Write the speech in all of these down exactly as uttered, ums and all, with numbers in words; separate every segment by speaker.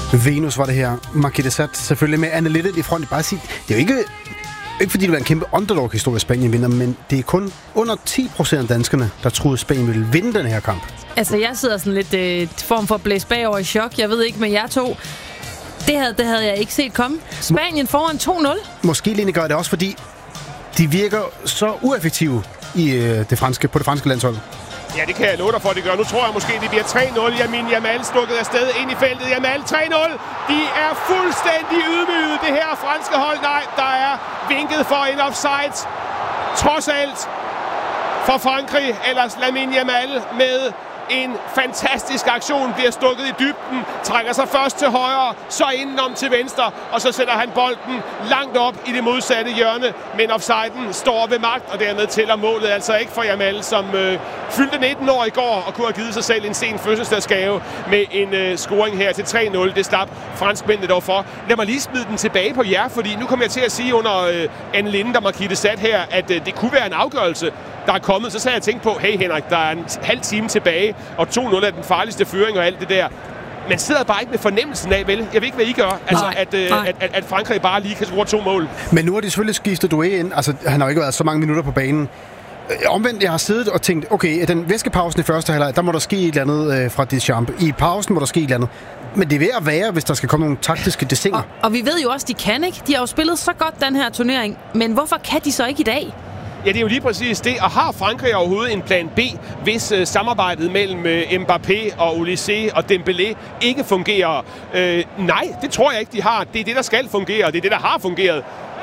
Speaker 1: Venus var det her. Marquez selvfølgelig med Anne Little i front. Bare sige, det er jo ikke, ikke fordi det var en kæmpe underdog-historie, at Spanien vinder, men det er kun under ti procent af danskerne, der troede, at Spanien ville vinde den her kamp.
Speaker 2: Altså, jeg sidder sådan lidt øh, form for at blæse bagover i chok. Jeg ved ikke med jer to. Det havde, det havde jeg ikke set komme. Spanien foran to nul.
Speaker 1: Måske lige gør det også, fordi de virker så ueffektive i, øh, det franske, på det franske landshold.
Speaker 3: Ja, det kan jeg love dig for, det gør. Nu tror jeg måske, det bliver tre nul. Yamin Yamal stukket afsted ind i feltet. Yamal tre nul. De er fuldstændig ydmyget, det her franske hold. Nej, der er vinket for en offside. Trods alt for Frankrig, ellers Lamine Yamal med en fantastisk aktion, bliver stukket i dybden, trækker sig først til højre, så indenom til venstre, og så sætter han bolden langt op i det modsatte hjørne, men offsiden står ved magt, og dermed tæller målet altså ikke for Yamal, som øh, fyldte nitten år i går, og kunne have givet sig selv en sen fødselsdagsgave med en øh, scoring her til tre nul. Det slap franskmændene dog for. Lad mig lige smide den tilbage på jer, fordi nu kommer jeg til at sige under øh, Anne Linde, der Marquez sat her, at øh, det kunne være en afgørelse, der er kommet. Så sagde jeg tænkt på, hey Henrik, der er en halv time tilbage, og to nul er den farligste føring og alt det der. Man sidder bare ikke med fornemmelsen af, vel? Jeg ved ikke, hvad I gør. Altså,
Speaker 2: nej,
Speaker 3: at, øh, at, at, at Frankrig bare lige kan score to mål.
Speaker 1: Men nu har de selvfølgelig skiftet Doué ind. Altså, han har jo ikke været så mange minutter på banen. Omvendt, jeg har siddet og tænkt, okay, den væskepausen i første halvleg, der må der ske et eller andet øh, fra Deschamps. I pausen må der ske et eller andet. Men det er ved at være, hvis der skal komme nogle taktiske desinger.
Speaker 2: Og, og vi ved jo også, de kan ikke. De har jo spillet så godt den her turnering. Men hvorfor kan de så ikke i dag?
Speaker 3: Ja, det er jo lige præcis det. Og har Frankrig overhovedet en plan B, hvis uh, samarbejdet mellem uh, Mbappé og Olysée og Dembélé ikke fungerer? Uh, nej, det tror jeg ikke, de har. Det er det, der skal fungere, og det er det, der har fungeret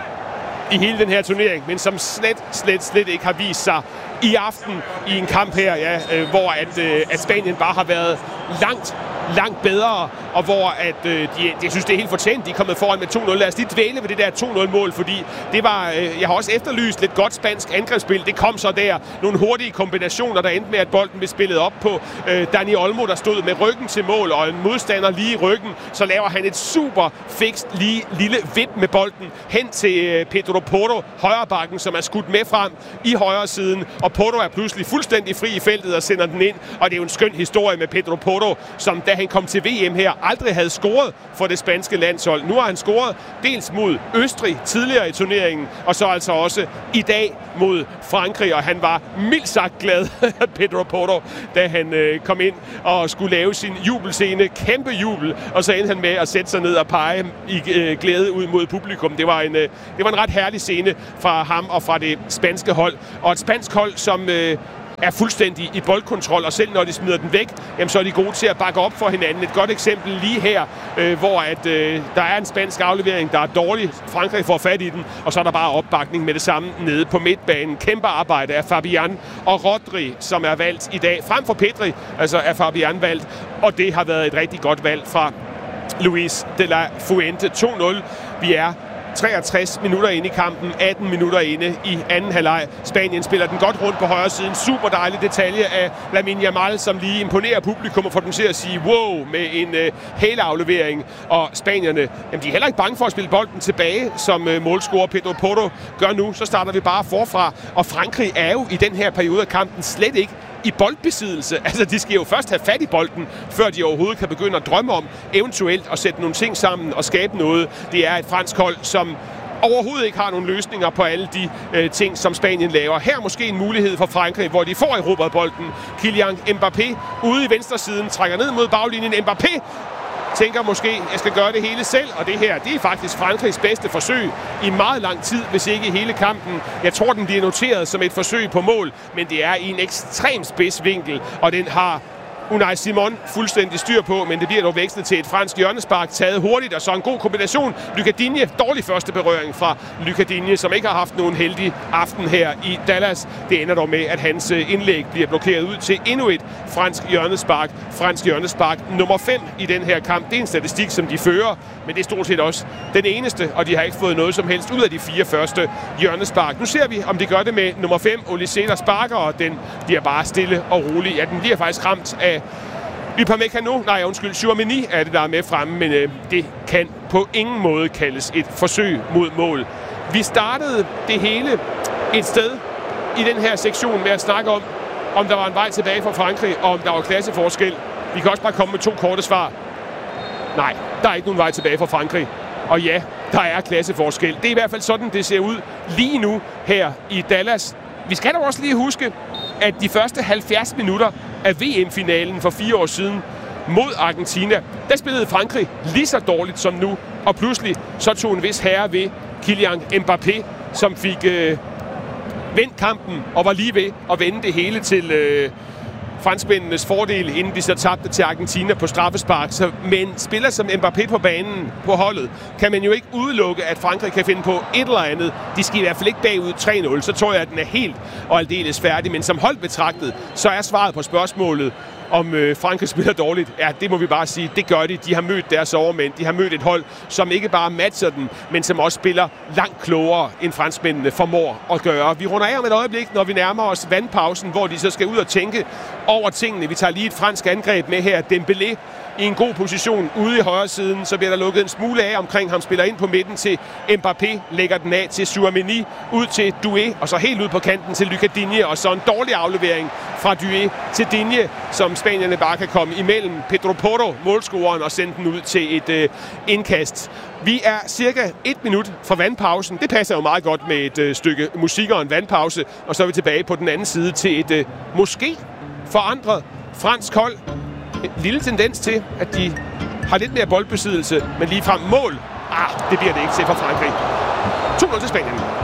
Speaker 3: i hele den her turnering, men som slet, slet, slet ikke har vist sig i aften i en kamp her, ja, øh, hvor at, øh, at Spanien bare har været langt, langt bedre, og hvor at, øh, de, jeg synes, det er helt fortjent, de er kommet foran med to nul. Lad os lige dvæle ved det der to nul-mål, fordi det var, øh, jeg har også efterlyst lidt godt spansk angrebsspil. Det kom så der. Nogle hurtige kombinationer, der endte med, at bolden blev spillet op på øh, Dani Olmo, der stod med ryggen til mål, og en modstander lige i ryggen. Så laver han et super fikst lige lille vip med bolden hen til øh, Pedro Porro, højrebakken, som er skudt med frem i højre siden, og Porro er pludselig fuldstændig fri i feltet og sender den ind, og det er jo en skøn historie med Pedro Porro, som da han kom til V M her, aldrig havde scoret for det spanske landshold. Nu har han scoret dels mod Østrig tidligere i turneringen, og så altså også i dag mod Frankrig, og han var mildt sagt glad, Pedro Porro, da han øh, kom ind og skulle lave sin jubelscene, kæmpe jubel, og så endte han med at sætte sig ned og pege i øh, glæde ud mod publikum. Det var, en, øh, det var en ret herlig scene fra ham og fra det spanske hold, og et spansk hold, som øh, er fuldstændig i boldkontrol, og selv når de smider den væk, jamen, så er de gode til at bakke op for hinanden. Et godt eksempel lige her, øh, hvor at, øh, der er en spansk aflevering, der er dårlig. Frankrig får fat i den, og så er der bare opbakning med det samme nede på midtbanen. Kæmpe arbejde af Fabian og Rodri, som er valgt i dag. Frem for Pedri, altså er Fabian valgt, og det har været et rigtig godt valg fra Luis de la Fuente. to nul. Vi er treogtres minutter inde i kampen, atten minutter inde i anden halvleg. Spanien spiller den godt rundt på højre siden. Super dejlig detalje af Lamine Yamal, som lige imponerer publikum og får dem til at sige wow med en øh, hæleaflevering. Og spanierne, jamen, de er heller ikke bange for at spille bolden tilbage, som øh, målscorer Pedro Porro gør nu. Så starter vi bare forfra. Og Frankrig er jo i den her periode af kampen slet ikke i boldbesiddelse. Altså, de skal jo først have fat i bolden, før de overhovedet kan begynde at drømme om eventuelt at sætte nogle ting sammen og skabe noget. Det er et fransk hold, som overhovedet ikke har nogen løsninger på alle de øh, ting, som Spanien laver. Her måske en mulighed for Frankrig, hvor de får erobret bolden. Kylian Mbappé ude i venstre siden, trækker ned mod baglinjen. Mbappé tænker måske, jeg skal gøre det hele selv, og det her, det er faktisk Frankrigs bedste forsøg i meget lang tid, hvis ikke i hele kampen. Jeg tror, den bliver noteret som et forsøg på mål, men det er i en ekstrem spids vinkel, og den har Unai Simon fuldstændig styr på, men det bliver dog vekslet til et fransk hjørnespark, taget hurtigt, og så en god kombination. Lucas Digne, dårlig første berøring fra Lucas Digne, som ikke har haft nogen heldig aften her i Dallas. Det ender dog med, at hans indlæg bliver blokeret ud til endnu et fransk hjørnespark. Fransk hjørnespark nummer fem i den her kamp. Det er en statistik, som de fører, men det er stort set også den eneste, og de har ikke fået noget som helst ud af de fire første hjørnespark. Nu ser vi, om de gør det med nummer fem, Olysée, der sparker, og den bliver bare stille og rolig. Ja, den bliver faktisk ramt af Upamecano, nej undskyld, Tchouaméni er det, der er med fremme, men øh, det kan på ingen måde kaldes et forsøg mod mål. Vi startede det hele et sted i den her sektion med at snakke om, om der var en vej tilbage fra Frankrig, og om der var klasseforskel. Vi kan også bare komme med to korte svar. Nej, der er ikke nogen vej tilbage for Frankrig. Og ja, der er klasseforskel. Det er i hvert fald sådan, det ser ud lige nu her i Dallas. Vi skal dog også lige huske, at de første halvfjerds minutter af V M-finalen for fire år siden mod Argentina, der spillede Frankrig lige så dårligt som nu. Og pludselig så tog en vis herre ved Kylian Mbappé, som fik øh, vendt kampen og var lige ved at vende det hele til øh, franskmændenes fordel, inden de så tabte til Argentina på straffespark. Så, men spiller som Mbappé på banen på holdet, kan man jo ikke udelukke, at Frankrig kan finde på et eller andet. De skal i hvert fald ikke bagud tre nul, så tror jeg, at den er helt og aldeles færdig. Men som hold betragtet, så er svaret på spørgsmålet, om øh, Frankrig spiller dårligt. Ja, det må vi bare sige. Det gør de. De har mødt deres overmænd. De har mødt et hold, som ikke bare matcher den, men som også spiller langt klogere, end franskmændene formår at gøre. Vi runder af om et øjeblik, når vi nærmer os vandpausen, hvor de så skal ud og tænke over tingene. Vi tager lige et fransk angreb med her. Dembélé i en god position ude i højre siden. Så bliver der lukket en smule af omkring ham. Spiller ind på midten til Mbappé. Lægger den af til Tchouaméni. Ud til Doué. Og så helt ud på kanten til Lucas Digne. Og så en dårlig aflevering fra Doué til Digne, som spanierne bare kan komme imellem Pedro Porro, målscoreren, og sende den ud til et øh, indkast. Vi er cirka et minut fra vandpausen. Det passer jo meget godt med et øh, stykke musik og en vandpause. Og så er vi tilbage på den anden side til et øh, måske forandret fransk hold. En lille tendens til, at de har lidt mere boldbesiddelse, men lige frem mål. Ah, det bliver det ikke til for Frankrig. to nul til Spanien.